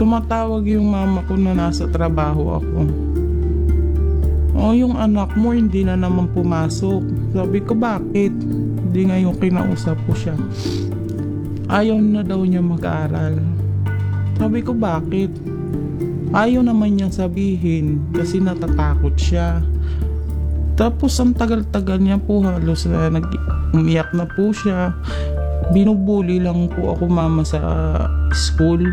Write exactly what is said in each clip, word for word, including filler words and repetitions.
Tumatawag yung mama ko na nasa trabaho ako. O yung anak mo hindi na naman pumasok. Sabi ko bakit? Hindi nga yung kinausap ko siya. Ayaw na daw niya mag-aaral. Sabi ko bakit? Ayaw naman niyang sabihin kasi natatakot siya. Tapos ang tagal-tagal niya po halos na nag-umiyak na po siya. Binubuli lang po ako mama sa school.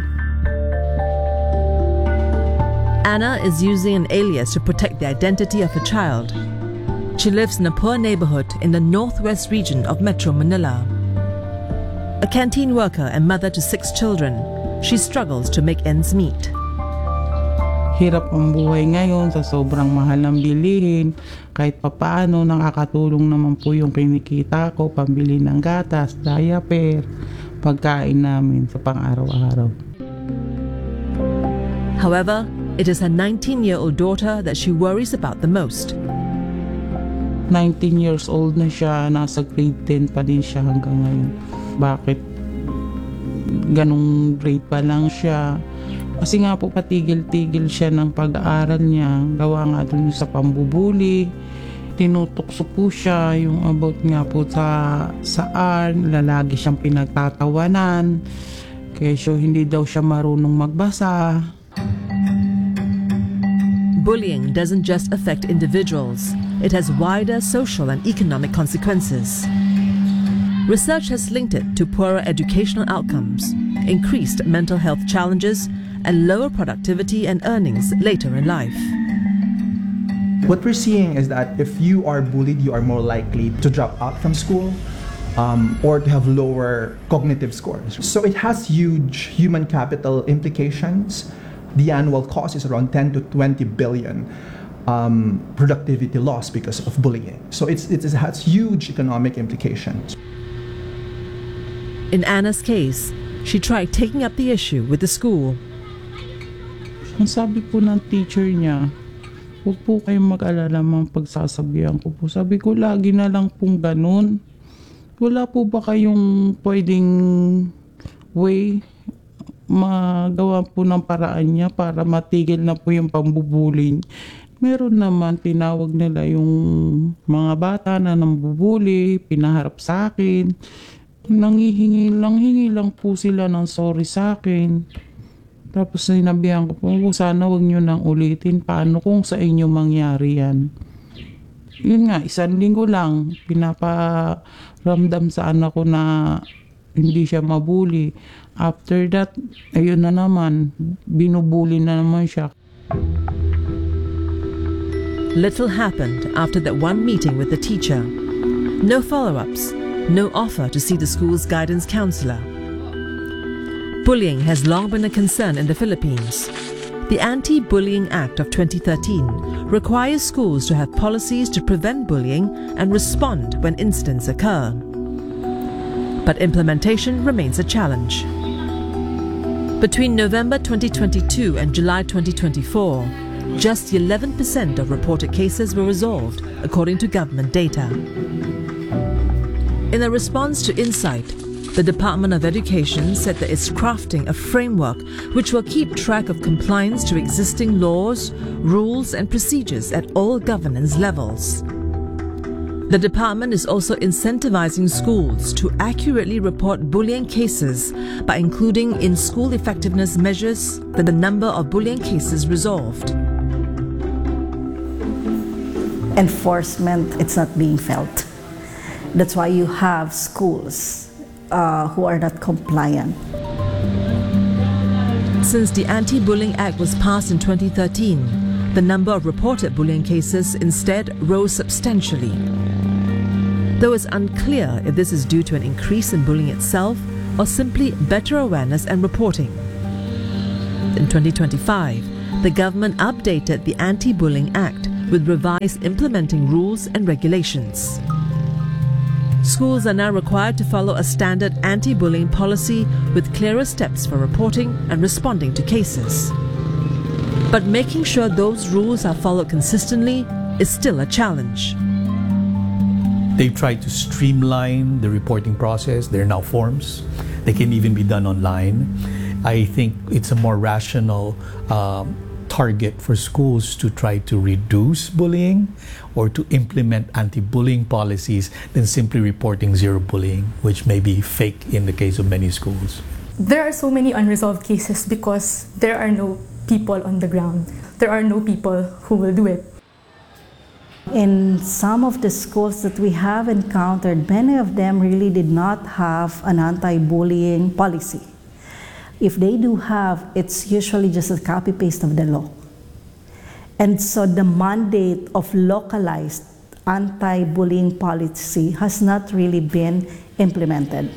Anna is using an alias to protect the identity of her child. She lives in a poor neighborhood in the northwest region of Metro Manila. A canteen worker and mother to six children, she struggles to make ends meet. Hirap ang buhay ngayon sa sobrang mahal ng bilihin. Kahit papaano nakakatulong naman po yung kinikita ko, pambili ng gatas, diaper, pagkain namin sa pang-araw-araw. However, it is her nineteen-year-old daughter that she worries about the most. nineteen years old na siya, nasa grade ten pa din siya hanggang ngayon. Bakit ganong grade pa lang siya? Kasi nga po patigil-tigil siya ng pag-aaral niya. Gawa nga dun sa pambubuli. Tinutokso po siya yung about nga po sa sa art. Lalagi siyang pinagtatawanan. Kesyo hindi daw siya marunong magbasa. Bullying doesn't just affect individuals. It has wider social and economic consequences. Research has linked it to poorer educational outcomes, increased mental health challenges, and lower productivity and earnings later in life. What we're seeing is that if you are bullied, you are more likely to drop out from school um, or to have lower cognitive scores. So it has huge human capital implications. The annual cost is around ten to twenty billion um, productivity loss because of bullying. So it's, it has huge economic implications. In Anna's case, she tried taking up the issue with the school. Ang sabi po ng teacher niya, huwag po kayong mag-alala mga pagsasabihan ko po. Sabi ko, lagi na lang pong ganun. Wala po ba kayong pwedeng way magawa po ng paraan niya para matigil na po yung pambubuli? Meron naman, tinawag nila yung mga bata na nambubuli, pinaharap sa akin. Nanghihingi lang, hingi lang po sila ng sorry sa akin. Tapos sinabihan ko po, sana wag nyo nang ulitin. Paano kung sa inyo mangyari yan? Yun nga, isang linggo lang, pinaparamdam sa anak ko na hindi siya mabuli. After that, ayun na naman, binubuli na naman siya. Little happened after that one meeting with the teacher. No follow-ups, no offer to see the school's guidance counselor. Bullying has long been a concern in the Philippines. The Anti-Bullying Act of twenty thirteen requires schools to have policies to prevent bullying and respond when incidents occur. But implementation remains a challenge. Between November twenty twenty-two and July twenty twenty-four, just eleven percent of reported cases were resolved, according to government data. In a response to Insight, the Department of Education said that it's crafting a framework which will keep track of compliance to existing laws, rules, and procedures at all governance levels. The department is also incentivizing schools to accurately report bullying cases by including in school effectiveness measures the number of bullying cases resolved. Enforcement, it's not being felt. That's why you have schools uh, who are not compliant. Since the Anti-Bullying Act was passed in twenty thirteen, the number of reported bullying cases instead rose substantially. Though it's unclear if this is due to an increase in bullying itself or simply better awareness and reporting. In twenty twenty-five, the government updated the Anti-Bullying Act with revised implementing rules and regulations. Schools are now required to follow a standard anti-bullying policy with clearer steps for reporting and responding to cases. But making sure those rules are followed consistently is still a challenge. They've tried to streamline the reporting process. There are now forms. They can even be done online. I think it's a more rational um, target for schools to try to reduce bullying or to implement anti-bullying policies than simply reporting zero bullying, which may be fake in the case of many schools. There are so many unresolved cases because there are no people on the ground. There are no people who will do it. In some of the schools that we have encountered, many of them really did not have an anti-bullying policy. If they do have, it's usually just a copy-paste of the law. And so the mandate of localized anti-bullying policy has not really been implemented.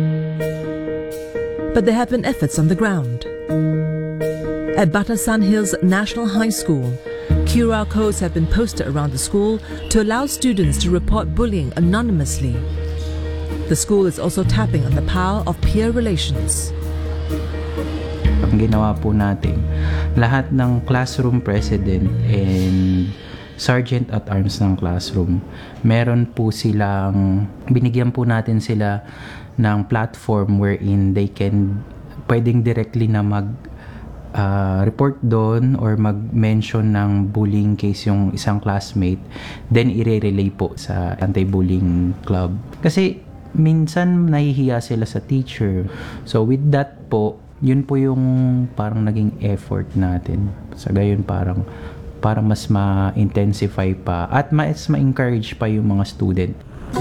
But there have been efforts on the ground. At Batasan Hills National High School, Q R codes have been posted around the school to allow students to report bullying anonymously. The school is also tapping on the power of peer relations. Ang ginawa po natin, lahat ng classroom president and sergeant at arms ng classroom, meron po silang, binigyan po natin sila ng platform wherein they can, pwedeng directly na mag uh, report doon or mag-mention ng bullying case yung isang classmate, then i-relay po sa anti-bullying club. Kasi minsan nahihiya sila sa teacher. So with that po, yun po yung parang naging effort natin. Sa gayon parang para mas ma-intensify pa at mas ma-encourage pa yung mga student.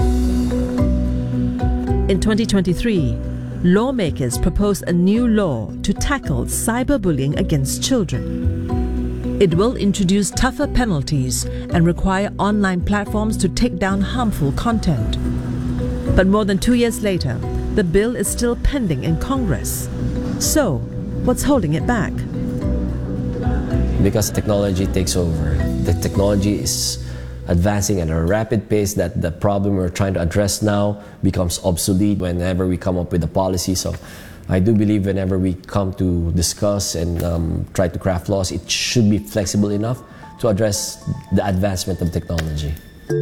In twenty twenty-three, lawmakers proposed a new law to tackle cyberbullying against children. It will introduce tougher penalties and require online platforms to take down harmful content. But more than two years later, the bill is still pending in Congress. So, what's holding it back? Because technology takes over. The technology is advancing at a rapid pace that the problem we're trying to address now becomes obsolete whenever we come up with a policy. So I do believe whenever we come to discuss and um, try to craft laws, it should be flexible enough to address the advancement of technology.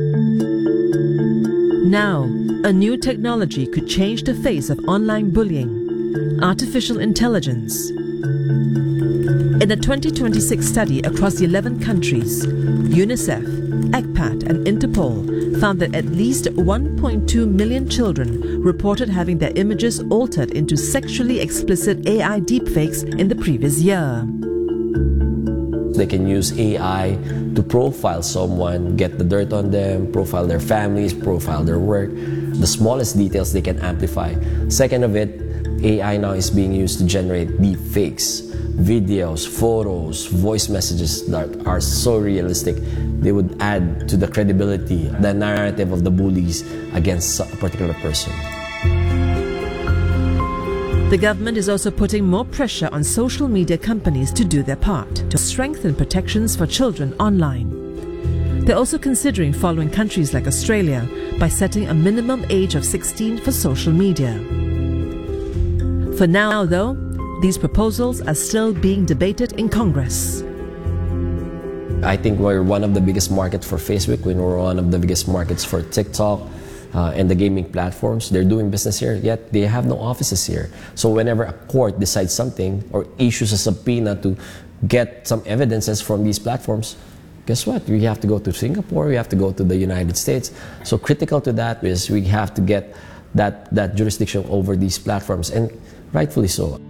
Now, a new technology could change the face of online bullying: artificial intelligence. In a twenty twenty-six study across the eleven countries, UNICEF, ECPAT and Interpol found that at least one point two million children reported having their images altered into sexually explicit A I deepfakes in the previous year. They can use A I to profile someone, get the dirt on them, profile their families, profile their work. The smallest details they can amplify. Second of it, A I now is being used to generate deep fakes, videos, photos, voice messages that are so realistic, they would add to the credibility, the narrative of the bullies against a particular person. The government is also putting more pressure on social media companies to do their part to strengthen protections for children online. They're also considering following countries like Australia by setting a minimum age of sixteen for social media. For now, though, these proposals are still being debated in Congress. I think we're one of the biggest markets for Facebook, we're one of the biggest markets for TikTok uh, and the gaming platforms. They're doing business here, yet they have no offices here. So whenever a court decides something or issues a subpoena to get some evidences from these platforms, guess what? We have to go to Singapore, we have to go to the United States. So critical to that is we have to get that, that jurisdiction over these platforms, and rightfully so.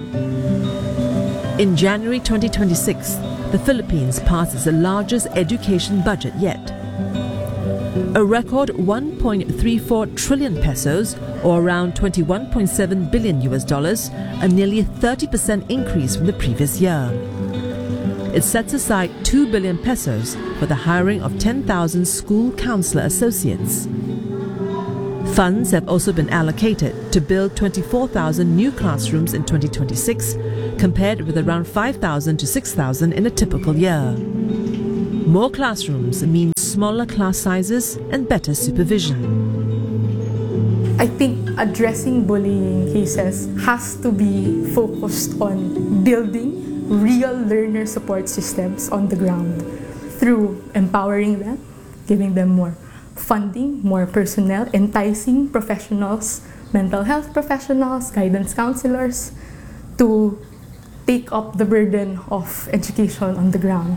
In January twenty twenty-six, the Philippines passed its largest education budget yet. A record one point three four trillion pesos, or around twenty-one point seven billion U S dollars, a nearly thirty percent increase from the previous year. It sets aside two billion pesos for the hiring of ten thousand school counselor associates. Funds have also been allocated to build twenty-four thousand new classrooms in twenty twenty-six, compared with around five thousand to six thousand in a typical year. More classrooms mean smaller class sizes and better supervision. I think addressing bullying cases has to be focused on building real learner support systems on the ground through empowering them, giving them more funding, more personnel, enticing professionals, mental health professionals, guidance counselors, to take up the burden of education on the ground.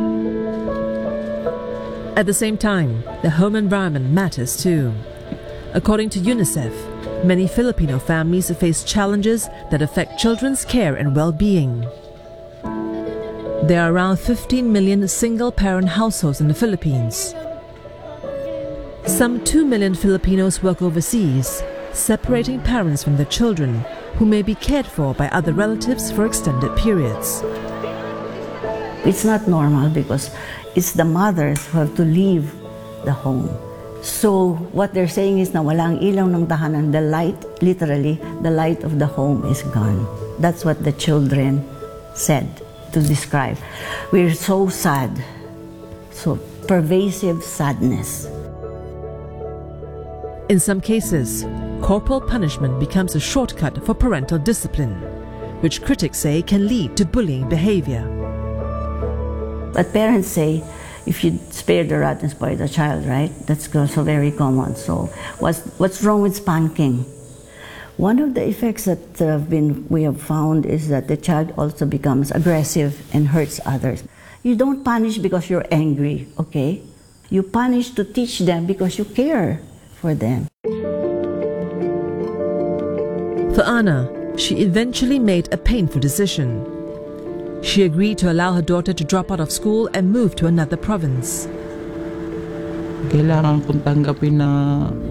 At the same time, the home environment matters too. According to UNICEF, many Filipino families face challenges that affect children's care and well-being. There are around fifteen million single-parent households in the Philippines. Some two million Filipinos work overseas, separating parents from their children, who may be cared for by other relatives for extended periods. It's not normal because it's the mothers who have to leave the home. So what they're saying is na walang ilaw ng tahanan, the light, literally, the light of the home is gone. That's what the children said to describe. We're so sad, so pervasive sadness. In some cases, corporal punishment becomes a shortcut for parental discipline, which critics say can lead to bullying behavior. But parents say, if you spare the rod and spoil the child, right? That's also very common. So what's, what's wrong with spanking? One of the effects that have been, we have found is that the child also becomes aggressive and hurts others. You don't punish because you're angry, okay? You punish to teach them because you care for them. For Ana, she eventually made a painful decision. She agreed to allow her daughter to drop out of school and move to another province. Kailangan kong tanggapin na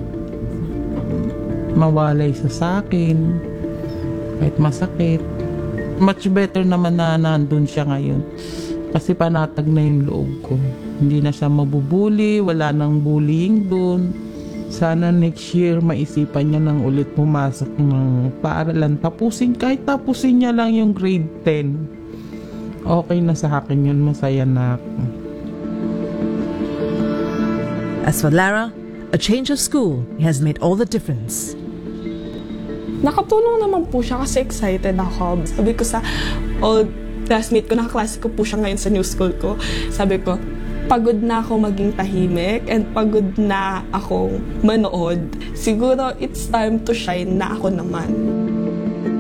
mawalay sa sakin, kahit masakit. Much better naman na nandun siya ngayon. Kasi panatag na yung loob ko. Hindi na siya mabubuli, wala nang bullying dun. Sana next year maisipan niya nang ulit pumasok ng paaralan. Tapusin, kahit tapusin niya lang yung grade ten. Okay na sa akin yun, masaya na ako. As for Lara, a change of school has made all the difference. Nakatulong naman po siya kasi excited ako. Sabi ko sa old classmate ko, nakaklase ko po siya ngayon sa new school ko. Sabi ko, pagod na ako maging tahimik and pagod na ako manood. Siguro it's time to shine na ako naman.